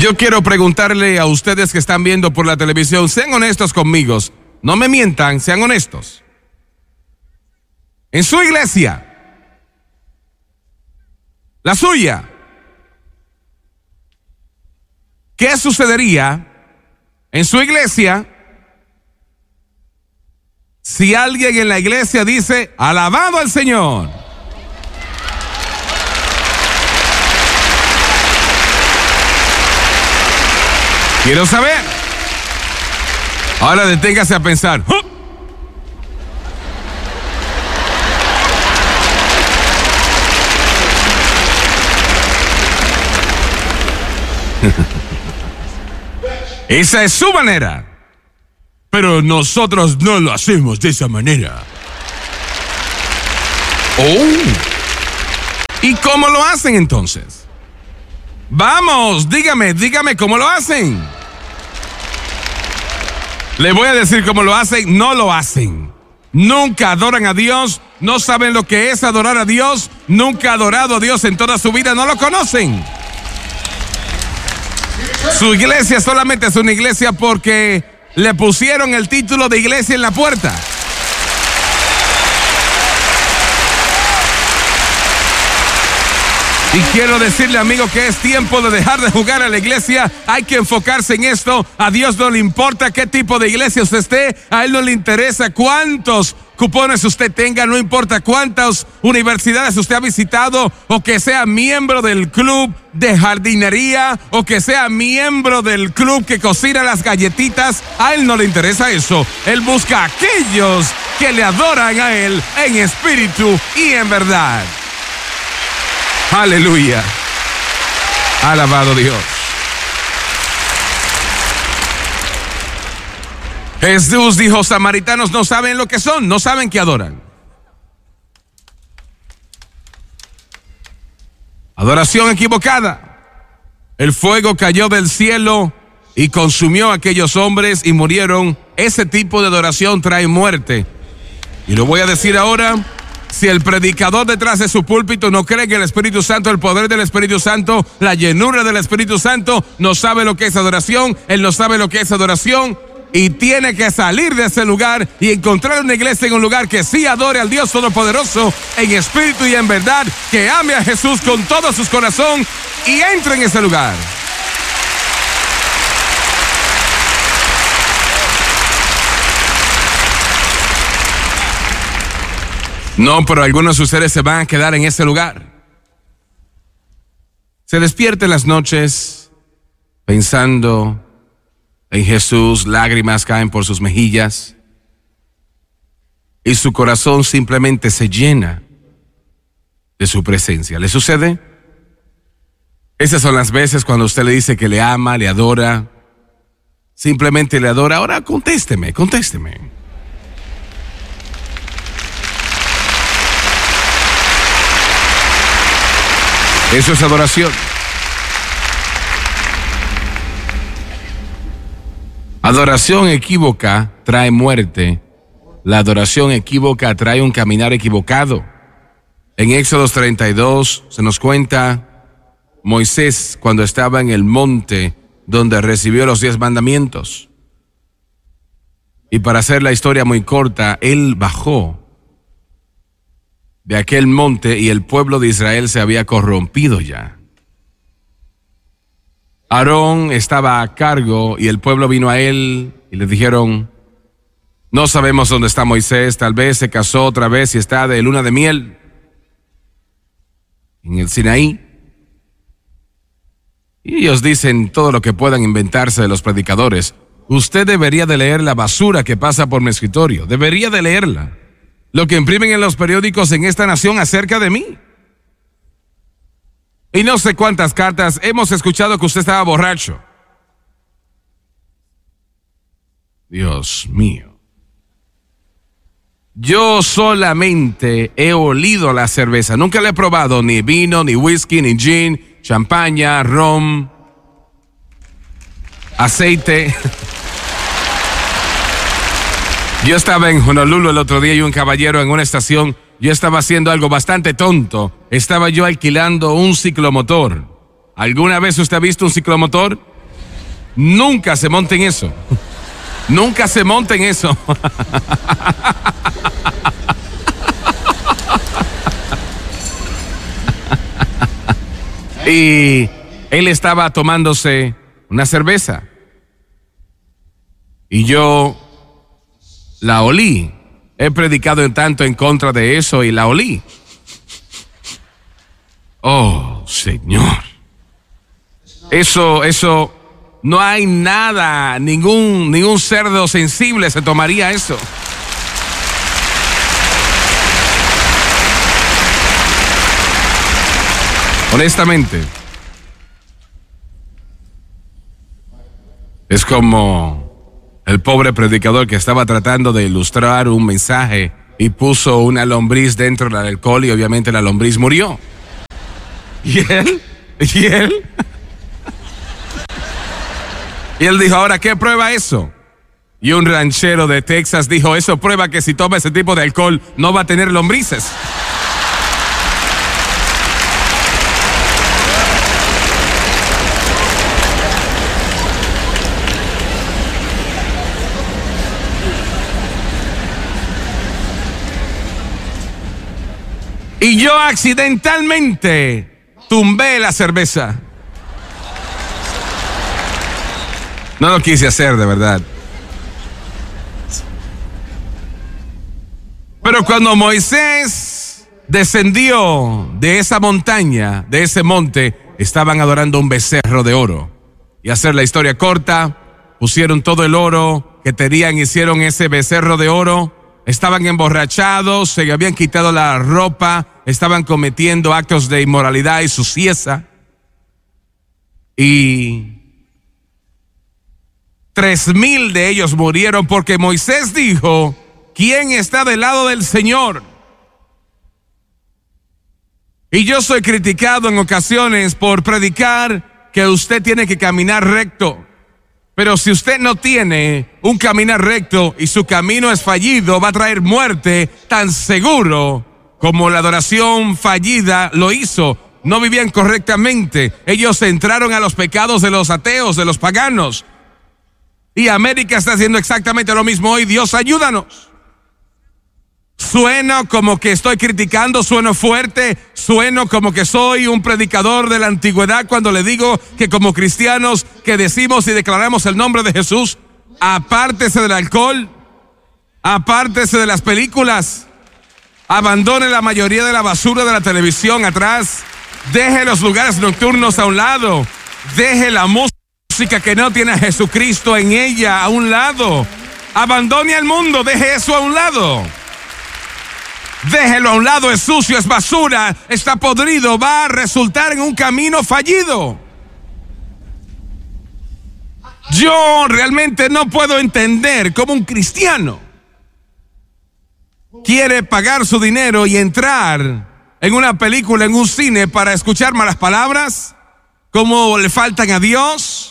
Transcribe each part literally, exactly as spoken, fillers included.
Yo quiero preguntarle a ustedes que están viendo por la televisión, sean honestos conmigo, no me mientan, sean honestos. En su iglesia, la suya, ¿qué sucedería en su iglesia si alguien en la iglesia dice, alabado al Señor? Quiero saber. Ahora deténgase a pensar. ¡Oh! Esa es su manera. Pero nosotros no lo hacemos de esa manera. Oh. ¿Y cómo lo hacen entonces? Vamos, dígame, dígame cómo lo hacen. Le voy a decir cómo lo hacen. No lo hacen. Nunca adoran a Dios. No saben lo que es adorar a Dios. Nunca ha adorado a Dios en toda su vida. No lo conocen. Su iglesia solamente es una iglesia porque le pusieron el título de iglesia en la puerta. Y quiero decirle, amigo, que es tiempo de dejar de jugar a la iglesia. Hay que enfocarse en esto. A Dios no le importa qué tipo de iglesia usted esté. A Él no le interesa cuántos cupones usted tenga. No importa cuántas universidades usted ha visitado. O que sea miembro del club de jardinería. O que sea miembro del club que cocina las galletitas. A Él no le interesa eso. Él busca a aquellos que le adoran a Él en espíritu y en verdad. Aleluya. Alabado Dios. Jesús dijo, samaritanos no saben lo que son, no saben que adoran. Adoración equivocada. El fuego cayó del cielo y consumió a aquellos hombres y murieron. Ese tipo de adoración trae muerte. Y lo voy a decir ahora. Si el predicador detrás de su púlpito no cree que el Espíritu Santo, el poder del Espíritu Santo, la llenura del Espíritu Santo, no sabe lo que es adoración, él no sabe lo que es adoración y tiene que salir de ese lugar y encontrar una iglesia en un lugar que sí adore al Dios Todopoderoso en espíritu y en verdad, que ame a Jesús con todo su corazón y entre en ese lugar. No, pero algunos de ustedes se van a quedar en ese lugar. Se despierta en las noches pensando en Jesús, lágrimas caen por sus mejillas y su corazón simplemente se llena de su presencia. ¿Le sucede? Esas son las veces cuando usted le dice que le ama, le adora, simplemente le adora. Ahora contésteme, contésteme. Eso es adoración. Adoración equívoca trae muerte. La adoración equívoca trae un caminar equivocado. En Éxodo treinta y dos se nos cuenta Moisés cuando estaba en el monte donde recibió los diez mandamientos. Y para hacer la historia muy corta, él bajó de aquel monte y el pueblo de Israel se había corrompido ya. Aarón estaba a cargo y el pueblo vino a él y le dijeron, no sabemos dónde está Moisés, tal vez se casó otra vez y está de luna de miel en el Sinaí. Y ellos dicen todo lo que puedan inventarse de los predicadores. Usted debería de leer la basura que pasa por mi escritorio, debería de leerla. Lo que imprimen en los periódicos en esta nación acerca de mí. Y no sé cuántas cartas hemos escuchado que usted estaba borracho. Dios mío. Yo solamente he olido la cerveza. Nunca la he probado, ni vino, ni whisky, ni gin, champaña, ron, aceite. Yo estaba en Honolulu el otro día y un caballero en una estación, yo estaba haciendo algo bastante tonto. Estaba yo alquilando un ciclomotor. ¿Alguna vez usted ha visto un ciclomotor? Nunca se monten eso. Nunca se monten eso. Y él estaba tomándose una cerveza. Y yo la olí. He predicado en tanto en contra de eso y la olí. Oh, Señor. Eso, eso, no hay nada, ningún, ningún cerdo sensible se tomaría eso. Honestamente, es como el pobre predicador que estaba tratando de ilustrar un mensaje y puso una lombriz dentro del alcohol y obviamente la lombriz murió. ¿Y él? ¿Y él? Y él dijo, ahora, ¿qué prueba eso? Y un ranchero de Texas dijo, eso prueba que si toma ese tipo de alcohol no va a tener lombrices. Y yo accidentalmente tumbé la cerveza. No lo quise hacer, de verdad. Pero cuando Moisés descendió de esa montaña, de ese monte, estaban adorando un becerro de oro. Y hacer la historia corta, pusieron todo el oro que tenían, hicieron ese becerro de oro. Estaban emborrachados, se habían quitado la ropa, estaban cometiendo actos de inmoralidad y suciedad. Y tres mil de ellos murieron porque Moisés dijo, ¿quién está del lado del Señor? Y yo soy criticado en ocasiones por predicar que usted tiene que caminar recto. Pero si usted no tiene un caminar recto y su camino es fallido, va a traer muerte tan seguro como la adoración fallida lo hizo. No vivían correctamente. Ellos entraron a los pecados de los ateos, de los paganos. Y América está haciendo exactamente lo mismo hoy. Dios, ayúdanos. Sueno como que estoy criticando, sueno fuerte, sueno como que soy un predicador de la antigüedad cuando le digo que como cristianos que decimos y declaramos el nombre de Jesús, apártese del alcohol, apártese de las películas, abandone la mayoría de la basura de la televisión atrás, deje los lugares nocturnos a un lado, deje la música que no tiene a Jesucristo en ella a un lado, abandone al mundo, deje eso a un lado. Déjelo a un lado, es sucio, es basura, está podrido, va a resultar en un camino fallido. Yo realmente no puedo entender cómo un cristiano quiere pagar su dinero y entrar en una película, en un cine para escuchar malas palabras, cómo le faltan a Dios,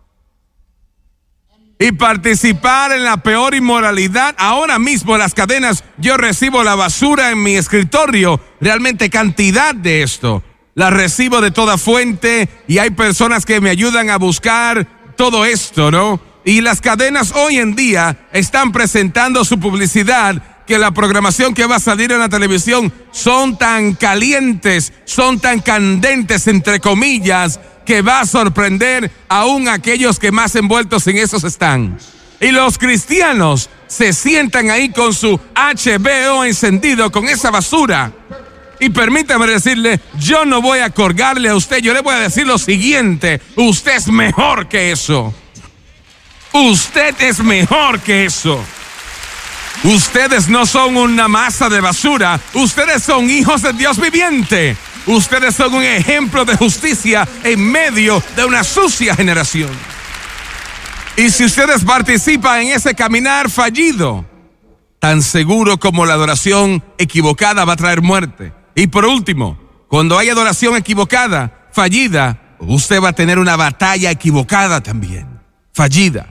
y participar en la peor inmoralidad. Ahora mismo en las cadenas yo recibo la basura en mi escritorio, realmente cantidad de esto. La recibo de toda fuente y hay personas que me ayudan a buscar todo esto, ¿no? Y las cadenas hoy en día están presentando su publicidad, que la programación que va a salir en la televisión son tan calientes, son tan candentes, entre comillas, que va a sorprender aún a aquellos que más envueltos en esos están. Y los cristianos se sientan ahí con su H B O encendido, con esa basura. Y permítame decirle, yo no voy a colgarle a usted, yo le voy a decir lo siguiente: usted es mejor que eso. Usted es mejor que eso. Ustedes no son una masa de basura, ustedes son hijos de Dios viviente. Ustedes son un ejemplo de justicia en medio de una sucia generación. Y si ustedes participan en ese caminar fallido, tan seguro como la adoración equivocada va a traer muerte. Y por último, cuando hay adoración equivocada, fallida, usted va a tener una batalla equivocada también, fallida.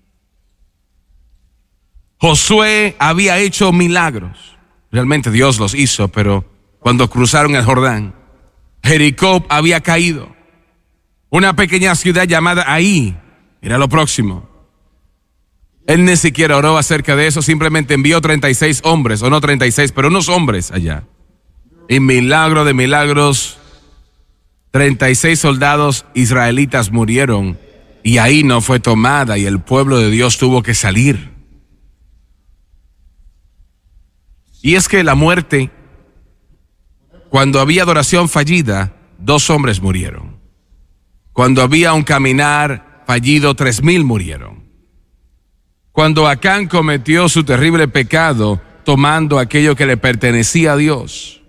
Josué había hecho milagros. Realmente Dios los hizo, pero cuando cruzaron el Jordán, Jericó había caído. Una pequeña ciudad llamada Ahí Mira lo próximo. Él ni siquiera oró acerca de eso, simplemente envió treinta y seis hombres, o no treinta y seis, pero unos hombres allá. Y milagro de milagros, treinta y seis soldados israelitas murieron y ahí no fue tomada y el pueblo de Dios tuvo que salir. Y es que la muerte, cuando había adoración fallida, dos hombres murieron. Cuando había un caminar fallido, tres mil murieron. Cuando Acán cometió su terrible pecado, tomando aquello que le pertenecía a Dios,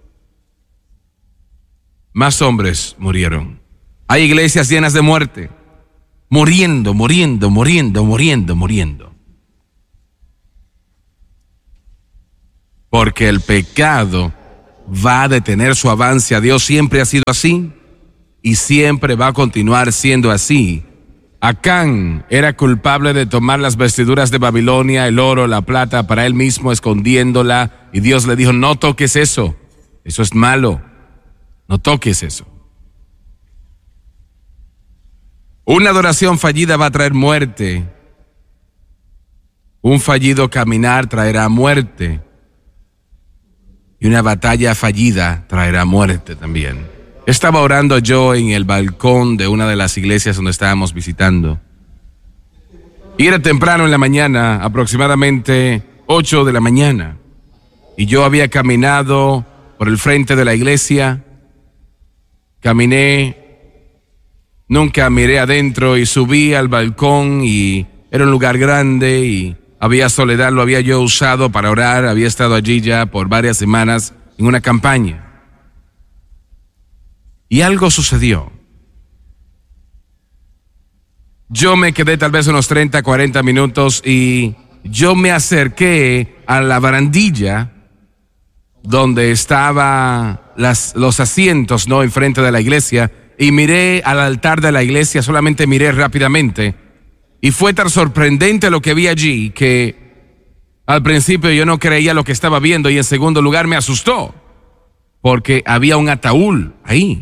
más hombres murieron. Hay iglesias llenas de muerte, muriendo, muriendo, muriendo, muriendo, muriendo. Porque el pecado va a detener su avance a Dios, siempre ha sido así y siempre va a continuar siendo así. Acán era culpable de tomar las vestiduras de Babilonia, el oro, la plata, para él mismo, escondiéndola, y Dios le dijo, no toques eso, eso es malo, no toques eso. Una adoración fallida va a traer muerte, un fallido caminar traerá muerte, y una batalla fallida traerá muerte también. Estaba orando yo en el balcón de una de las iglesias donde estábamos visitando. Y era temprano en la mañana, aproximadamente ocho de la mañana. Y yo había caminado por el frente de la iglesia. Caminé, nunca miré adentro y subí al balcón y era un lugar grande y había soledad, lo había yo usado para orar. Había estado allí ya por varias semanas en una campaña. Y algo sucedió. Yo me quedé tal vez unos treinta, cuarenta minutos y yo me acerqué a la barandilla donde estaban las, los asientos, ¿no?, enfrente de la iglesia, y miré al altar de la iglesia, solamente miré rápidamente. Y fue tan sorprendente lo que vi allí que al principio yo no creía lo que estaba viendo y en segundo lugar me asustó porque había un ataúd ahí.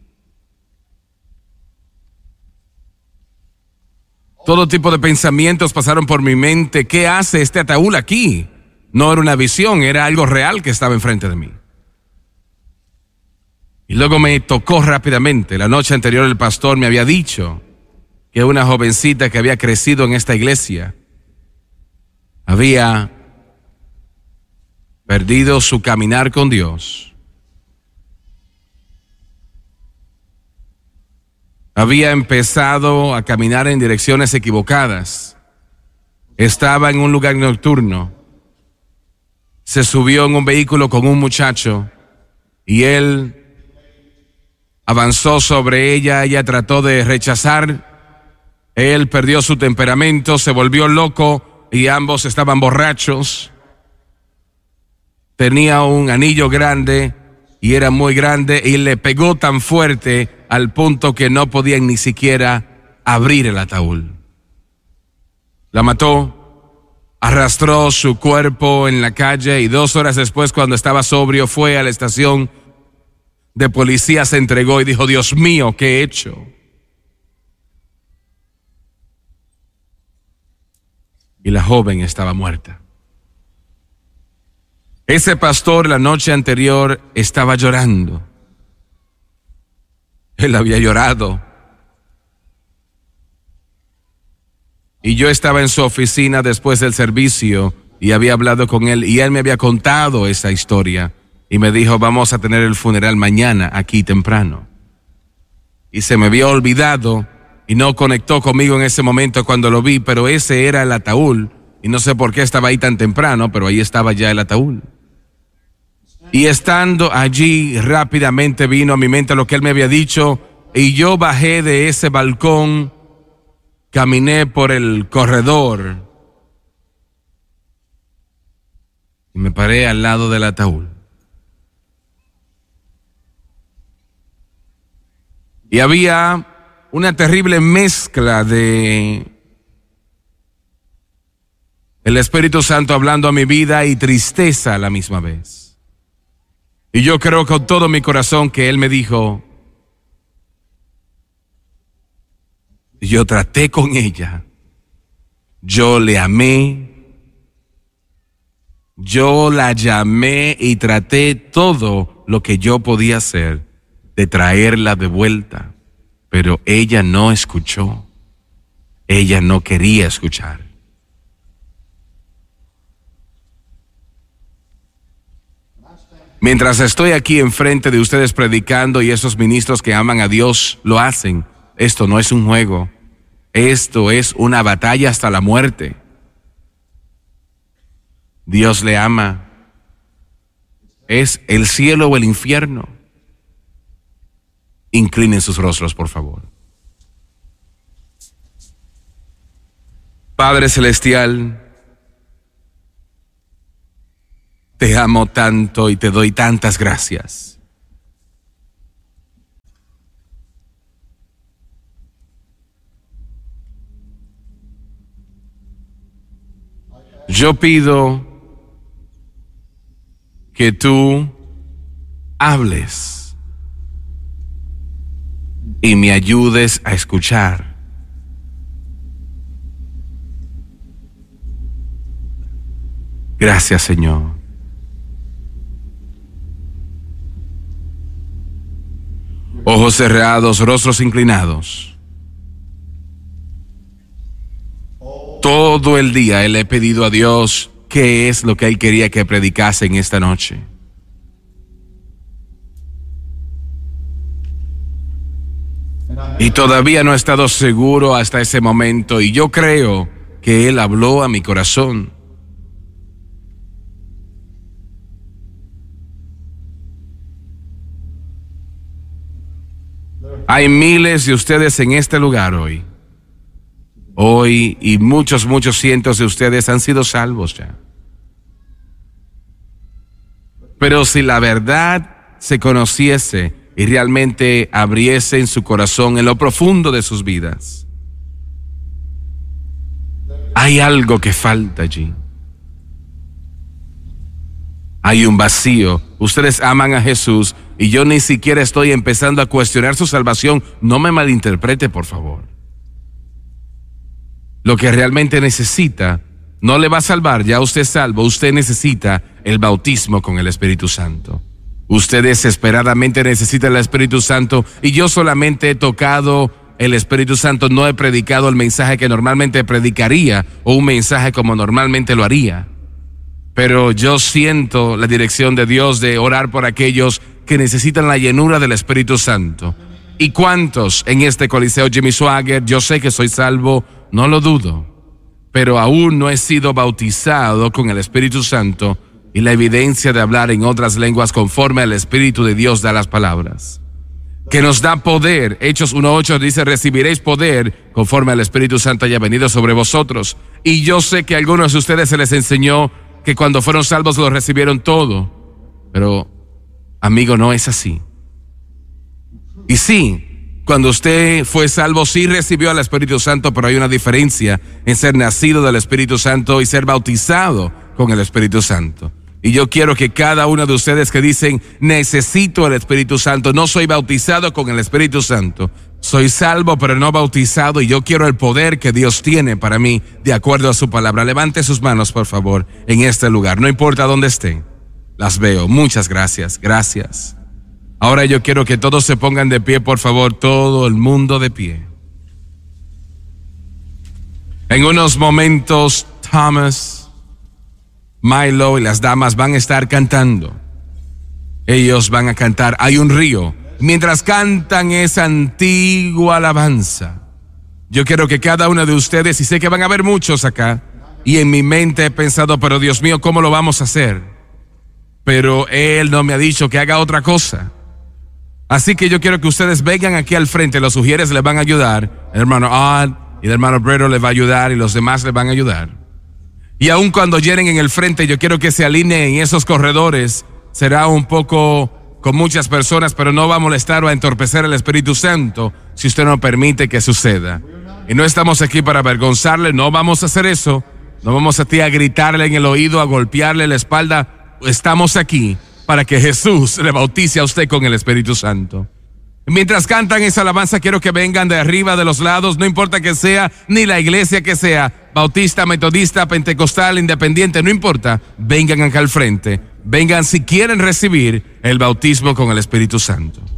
Todo tipo de pensamientos pasaron por mi mente. ¿Qué hace este ataúd aquí? No era una visión, era algo real que estaba enfrente de mí. Y luego me tocó rápidamente. La noche anterior el pastor me había dicho que una jovencita que había crecido en esta iglesia había perdido su caminar con Dios. Había empezado a caminar en direcciones equivocadas. Estaba en un lugar nocturno. Se subió en un vehículo con un muchacho y él avanzó sobre ella. Ella trató de rechazar. Él perdió su temperamento, se volvió loco y ambos estaban borrachos. Tenía un anillo grande y era muy grande y le pegó tan fuerte al punto que no podían ni siquiera abrir el ataúd. La mató, arrastró su cuerpo en la calle y dos horas después, cuando estaba sobrio, fue a la estación de policía, se entregó y dijo, Dios mío, ¿qué he hecho? Y la joven estaba muerta. Ese pastor la noche anterior estaba llorando. Él había llorado. Y yo estaba en su oficina después del servicio y había hablado con él y él me había contado esa historia y me dijo, vamos a tener el funeral mañana aquí temprano. Y se me había olvidado y no conectó conmigo en ese momento cuando lo vi, pero ese era el ataúd y no sé por qué estaba ahí tan temprano, pero ahí estaba ya el ataúd. Y estando allí, rápidamente vino a mi mente lo que él me había dicho y yo bajé de ese balcón, caminé por el corredor y me paré al lado del ataúd. Y había una terrible mezcla de el Espíritu Santo hablando a mi vida y tristeza a la misma vez. Y yo creo con todo mi corazón que él me dijo, yo traté con ella, yo le amé, yo la llamé y traté todo lo que yo podía hacer de traerla de vuelta, pero ella no escuchó, ella no quería escuchar. Mientras estoy aquí enfrente de ustedes predicando y esos ministros que aman a Dios lo hacen, esto no es un juego, esto es una batalla hasta la muerte. Dios le ama. Es el cielo o el infierno. Inclinen sus rostros, por favor. Padre Celestial, te amo tanto y te doy tantas gracias. Yo pido que tú hables y me ayudes a escuchar. Gracias, Señor. Ojos cerrados, rostros inclinados. Todo el día le he pedido a Dios qué es lo que Él quería que predicase en esta noche. Y todavía no he estado seguro hasta ese momento, y yo creo que Él habló a mi corazón. Hay miles de ustedes en este lugar hoy. Hoy, y muchos, muchos cientos de ustedes han sido salvos ya. Pero si la verdad se conociese y realmente abriese en su corazón, en lo profundo de sus vidas, hay algo que falta allí. Hay un vacío. Ustedes aman a Jesús y yo ni siquiera estoy empezando a cuestionar su salvación. No me malinterprete, por favor. Lo que realmente necesita no le va a salvar, ya usted es salvo. Usted necesita el bautismo con el Espíritu Santo. Usted desesperadamente necesita el Espíritu Santo, y yo solamente he tocado el Espíritu Santo, no he predicado el mensaje que normalmente predicaría o un mensaje como normalmente lo haría. Pero yo siento la dirección de Dios de orar por aquellos que necesitan la llenura del Espíritu Santo. ¿Y cuántos en este Coliseo Jimmy Swaggart? Yo sé que soy salvo, no lo dudo, pero aún no he sido bautizado con el Espíritu Santo y la evidencia de hablar en otras lenguas conforme al Espíritu de Dios da las palabras, que nos da poder. Hechos uno ocho dice: recibiréis poder conforme al Espíritu Santo haya venido sobre vosotros. Y yo sé que a algunos de ustedes se les enseñó que cuando fueron salvos lo recibieron todo, pero amigo, no es así. Y sí, cuando usted fue salvo, sí recibió al Espíritu Santo, pero hay una diferencia en ser nacido del Espíritu Santo y ser bautizado con el Espíritu Santo. Y yo quiero que cada uno de ustedes que dicen, necesito el Espíritu Santo, no soy bautizado con el Espíritu Santo, soy salvo pero no bautizado, y yo quiero el poder que Dios tiene para mí de acuerdo a su palabra. Levante sus manos, por favor, en este lugar, no importa dónde estén. Las veo. Muchas gracias, gracias. Ahora yo quiero que todos se pongan de pie, por favor, todo el mundo de pie. En unos momentos, Thomas, Milo y las damas van a estar cantando. Ellos van a cantar Hay un río. Mientras cantan esa antigua alabanza, yo quiero que cada uno de ustedes, y sé que van a haber muchos acá, y en mi mente he pensado, pero Dios mío, ¿cómo lo vamos a hacer? Pero Él no me ha dicho que haga otra cosa. Así que yo quiero que ustedes vengan aquí al frente. Los sugieres les van a ayudar. El hermano Odd y el hermano Bredo les va a ayudar, y los demás les van a ayudar. Y aun cuando llenen en el frente, yo quiero que se alineen en esos corredores. Será un poco con muchas personas, pero no va a molestar o a entorpecer el Espíritu Santo si usted no permite que suceda. Y no estamos aquí para avergonzarle, no vamos a hacer eso. No vamos a ti a gritarle en el oído, a golpearle la espalda. Estamos aquí para que Jesús le bautice a usted con el Espíritu Santo. Mientras cantan esa alabanza, quiero que vengan de arriba, de los lados, no importa que sea, ni la iglesia que sea, bautista, metodista, pentecostal, independiente, no importa, vengan acá al frente, vengan si quieren recibir el bautismo con el Espíritu Santo.